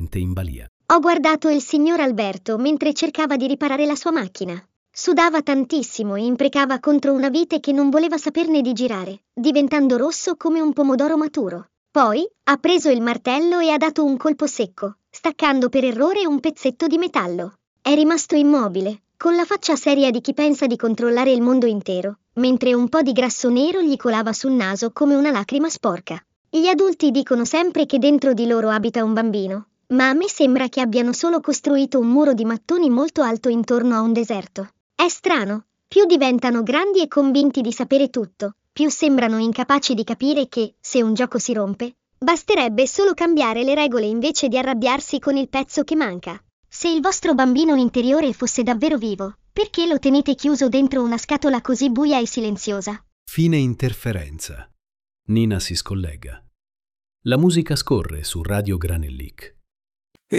completamente in balia. Ho guardato il signor Alberto mentre cercava di riparare la sua macchina. Sudava tantissimo e imprecava contro una vite che non voleva saperne di girare, diventando rosso come un pomodoro maturo. Poi ha preso il martello e ha dato un colpo secco, staccando per errore un pezzetto di metallo. È rimasto immobile, con la faccia seria di chi pensa di controllare il mondo intero, mentre un po' di grasso nero gli colava sul naso come una lacrima sporca. Gli adulti dicono sempre che dentro di loro abita un bambino, ma a me sembra che abbiano solo costruito un muro di mattoni molto alto intorno a un deserto. È strano, più diventano grandi e convinti di sapere tutto, più sembrano incapaci di capire che, se un gioco si rompe, basterebbe solo cambiare le regole invece di arrabbiarsi con il pezzo che manca. Se il vostro bambino interiore fosse davvero vivo, perché lo tenete chiuso dentro una scatola così buia e silenziosa? Fine interferenza. Nina si scollega. La musica scorre su Radio Granellic.